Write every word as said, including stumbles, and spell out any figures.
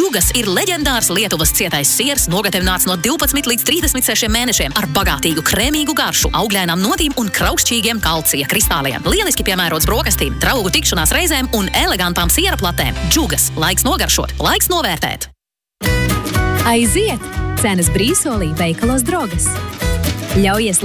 Džugas ir leģendārs Lietuvas cietais siers, nogatavināts no divpadsmit līdz trīsdesmit sešiem mēnešiem ar bagātīgu krēmīgu garšu, augļainām notīm un kraukšķīgiem kalcija kristāliem. Lieliski piemērots brokastīm, draugu tikšanās reizēm un elegantām siera platēm. Džugas. Laiks nogaršot, laiks novērtēt. Aiziet! Cenas brīvsolī veikalos Drogas. Ļaujies